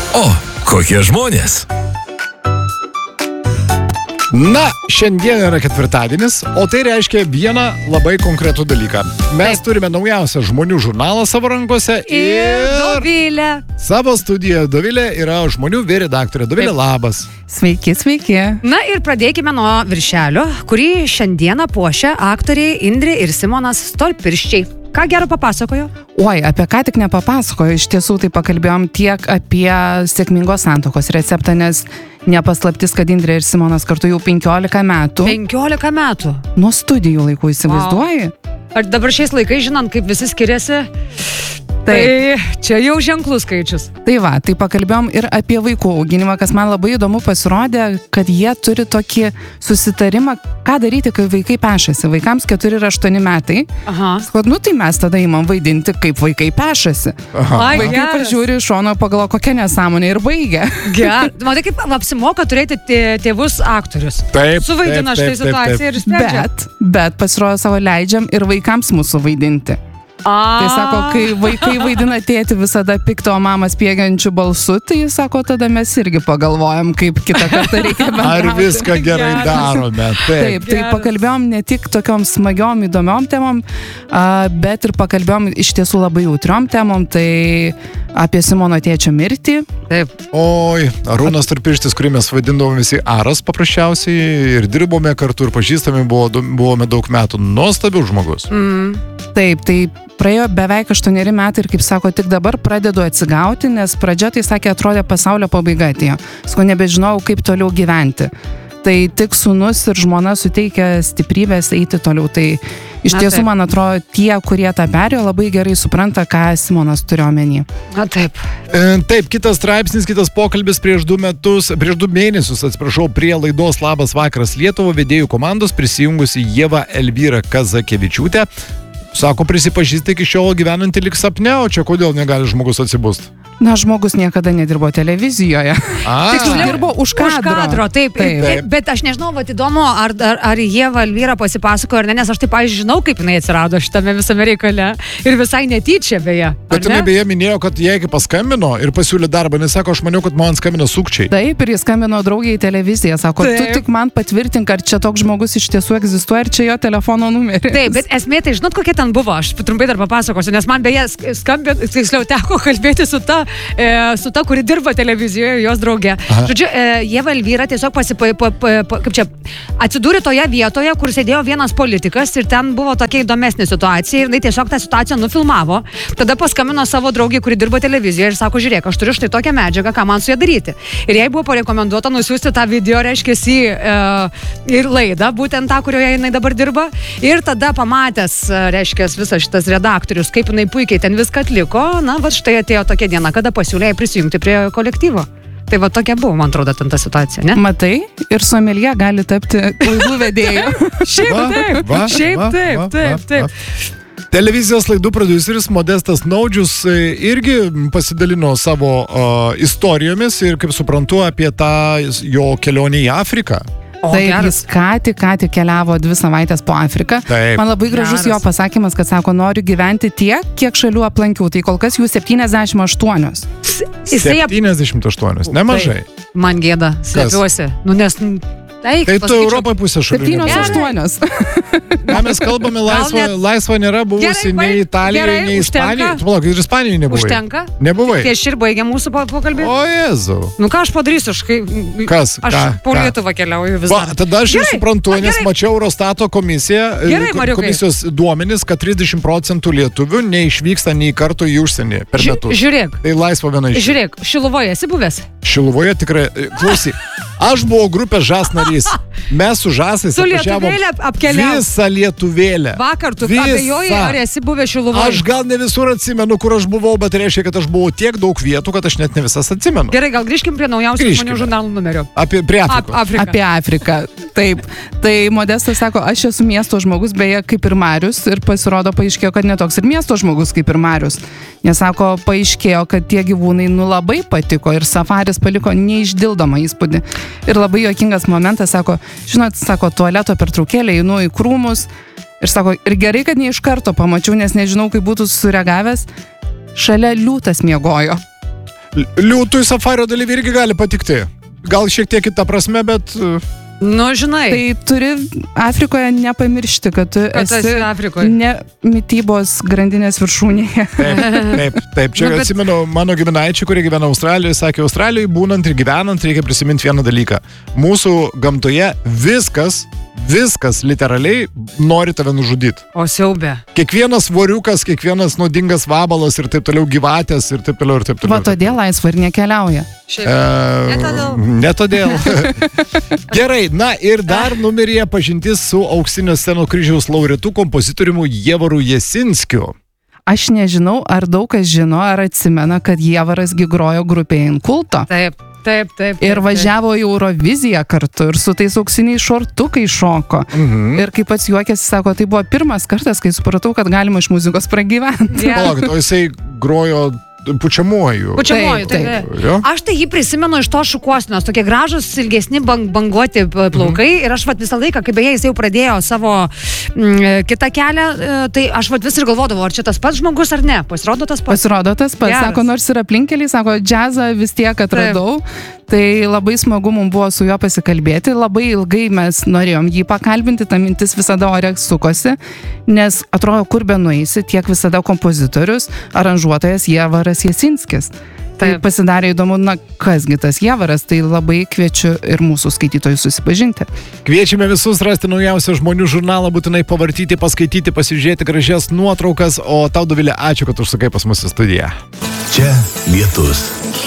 O, kokie žmonės. Na, šiandien yra ketvirtadienis, o tai reiškia vieną labai konkretų dalyką. Mes turime naujausią žmonių žurnalą savo rankose ir Dovilė. Savo studijoje Dovilė yra žmonių redaktorė. Dovilė, labas. Sveiki, sveiki. Na ir pradėkime nuo viršelio, kurį šiandieną puošia aktoriai Indrė ir Simonas Storpirščiai. Ką gero papasakojo? Oi, apie ką tik nepapasakojo. Iš tiesų tai pakalbėjom tiek apie sėkmingos santuokos receptą, nes nepaslaptis, kad Indrė ir Simonas kartu jau 15 metų. 15 metų? Nuo studijų laikų, įsivaizduoji? Ar dabar šiais laikais, žinant, kaip visi skiriasi, tai čia jau ženklus skaičius. Tai va, tai pakalbėjom ir apie vaikų auginimą, kas man labai įdomu pasirodė, kad jie turi tokį susitarimą, ką daryti, kai vaikai pešasi. Vaikams 4 ir 8 metai. Aha. Skot, tai mes tada įmam vaidinti, kaip vaikai pešasi. Vaikai pažiūri iš šono, pagalvo, kokia nesąmonė ir baigia. Matai, kaip apsimoka turėti tėvus aktorius. Taip. Suvaidina štai situaciją ir sprendžia. Bet pasirodo savo leidžiam ir vaikams mūsų vaidinti. Tai sako, kai vaikai vaidina tėtį visada pikto, o mama spiegiančių balsų, tai jis sako, tada mes irgi pagalvojam, kaip kitą kartą reikia bendrauti. Ar viską gerai darome. Taip, tai pakalbėjom ne tik tokiom smagiom, įdomiom temom, bet ir pakalbėjom iš tiesų labai jautriom temom, tai apie Simono tėčio mirtį. Taip. Oi, Arūnas Storpirštis, kurį mes vadindavom visi Aras paprasčiausiai ir dirbome kartu ir pažįstami buvome daug metų. Nuostabius žmogus. Taip, tai praėjo beveik 8 metai ir, kaip sako, tik dabar pradedu atsigauti, nes pradžia, tai sakė, atrodė pasaulio pabaiga atėjo. Sako, nebežinau, kaip toliau gyventi. Tai tik sūnus ir žmona suteikia stiprybės eiti toliau. Tai iš tiesų, man atrodo, tie, kurie tą perėjo, labai gerai supranta, ką Simonas turi omeny. Na taip. Taip, kitas straipsnis, kitas pokalbis prieš 2 mėnesius, prie laidos Labas vakaras Lietuva vedėjų komandos prisijungusi Ieva Elvyra Kazakevičiūtė. Sako, prisipažįsti iki šiol gyvenantį lyg sapne, o čia kodėl negali žmogus atsibust? Na, žmogus niekada nedirbo televizijoje. Tiksliau, dirbo už kadro. Taip. Bet aš nežinau, įdomu, ar Ieva Elvyra pasipasakojo ar ne, nes aš taip, žinau, kaip jinai atsirado šitame visame reikale. Ir visai netyčia, beje. Bet jinai beje minėjo, kad jai paskambino ir pasiūlė darbą, nes sako, aš maniau, kad man skambino sukčiai. Taip, ir jis skambino draugiai į televiziją. Sako, tu tik man patvirtink, ar čia toks žmogus iš tiesų egzistuoja, ir čia jo telefono numeris. Taip, bet esmė, tai žinot, kokia ten buvo, aš trumpai dar papasakosiu, nes man beje tiksliau teko kalbėti su ta, kuri dirba televizijoje, jos draugė. Žodžiu, Ieva Elvyra tiesiog atsidūrė toje vietoje, kur sėdėjo vienas politikas ir ten buvo tokia įdomesnė situacija ir jinai tiesiog tą situaciją nufilmavo. Tada paskambino savo draugį, kuri dirba televizijoje ir sako, žiūrėk, aš turiu štai tokią medžiagą, ką man su ja daryti. Ir jai buvo parekomenduota nusiųsti tą video, reiškiasi, ir laidą, būtent tą, kurioje jinai dabar dirba. Ir tada pamatęs, reiškia, visas šitas redaktorius, kaip jinai puikiai ten viską atliko, na, va štai atėjo tokia diena, kada pasiūlė prisijungti prie kolektyvo. Tai va tokia buvo, man atrodo, ten ta situacija, ne? Matai, ir someljė gali tapti laidų vedėju. Šiaip taip. Televizijos laidų prodiuseris Modestas Naudžius irgi pasidalino savo istorijomis ir, kaip suprantu, apie tą jo kelionę į Afriką. Taip, jis ką tik keliavo 2 savaitės po Afriką. Taip. Man labai gražus jo pasakymas, kad sako, noriu gyventi tiek, kiek šalių aplankiau. Tai kol kas jų 78. 78, nemažai. Taip. Man gėda, slepiuosi. Nes... Tai tu Europoje pusė šalių. 7-8. Na, mes kalbame, laisva nėra buvusi nei Italijoje, nei Ispanijoje. Tu palauk, ir Ispanijoje nebuvai. Užtenka? Nebuvai. Tai aš ir baigė mūsų pokalbį. O Jėzau. Nu ką aš padarysiu? Kas? Aš po Lietuvą keliauju vis dar. Tada aš jau suprantu, nes mačiau Eurostato komisijos duomenis, kad 30% lietuvių neišvyksta nei karto į užsienį per metus. Žiūrėk. Tai laisva viena iš. Žiūrėk, Šiluvoje esi buvęs? Šiluvoje tikrai, klausyk. Aš buvau grupės Žas narys. Mes su Žasais apvažiavom visą Lietuvėlę. Vakar tu abejoji, ar esi buvęs Šiluvoje? Aš gal ne visur atsimenu, kur aš buvau, bet reiškia, kad aš buvau tiek daug vietų, kad aš net ne visas atsimenu. Gerai, gal grįžkim prie naujausių žmonių žurnalų numerio. Apie Afriką. Taip. Tai Modestas sako, aš esu miesto žmogus, beje, kaip ir Marius, ir pasirodo paaiškėjo, kad netoks ir miesto žmogus kaip ir Marius. Nes sako, paaiškėjo, kad tie gyvūnai labai patiko ir safaris paliko neišdildomą įspūdį. Ir labai juokingas momentas, sako, tualeto pertraukėlė, einu į krūmus ir sako, ir gerai, kad ne iš karto pamačiau, nes nežinau, kaip būtų sureagavęs, šalia liūtas miegojo. Liūtui safario dalyviai irgi gali patikti. Gal šiek tiek kitą prasme, bet... Nu, žinai. Tai turi Afrikoje nepamiršti, kad tu esi Afrikoje. Ne mitybos grandinės viršūnėje. Taip. Čia atsimenu mano giminaičiai, kurie gyvena Australijoje, sakė, Australijoje būnant ir gyvenant reikia prisiminti vieną dalyką. Mūsų gamtoje viskas literaliai nori tave nužudyti. O siaubė. Kiekvienas voriukas, kiekvienas nuodingas vabalas ir taip toliau, gyvatės ir taip toliau ir taip toliau. Va todėl laisva ir nekeliauja. Ne todėl. Gerai, na ir dar numeryje pažintis su Auksinio scenos kryžiaus laureatu kompozitoriumi Jievaru Jasinskiu. Aš nežinau, ar daug kas žino, ar atsimena, kad Jievaras gi grojo grupėje Inkulto. Taip. Ir važiavo į Euroviziją kartu ir su tais auksiniais šortukai šoko. Ir kaip pats juokėsi, sako, tai buvo pirmas kartas, kai supratau, kad galima iš muzikos pragyventi. Palaukit, o jisai grojo pučiamuoju. Taip. Aš tai jį prisimenu iš to šukuosinos, tokie gražus, ilgesni banguoti plaukai ir aš visą laiką, kai beje jis jau pradėjo savo kitą kelią, tai aš vis ir galvodavau, ar čia tas pats žmogus ar ne. Pasirodo tas pats. Sako, nors ir aplinkeliai, sako, džiazą vis tiek atradau. Tai labai smagu mums buvo su juo pasikalbėti, labai ilgai mes norėjom jį pakalbinti, ta mintis visada ore sukosi, nes atrodo, kur be nueisi, tiek visada kompozitorius, aranžuotojas Jievaras Jasinskis. Tai pasidarė įdomu, kasgi tas Jievaras, tai labai kviečiu ir mūsų skaitytojus susipažinti. Kviečiame visus rasti naujausią žmonių žurnalą, būtinai pavartyti, paskaityti, pasižiūrėti gražias nuotraukas, o tau, Dovilė, ačiū, kad užsukai pas mus į studiją. Čia Lietus.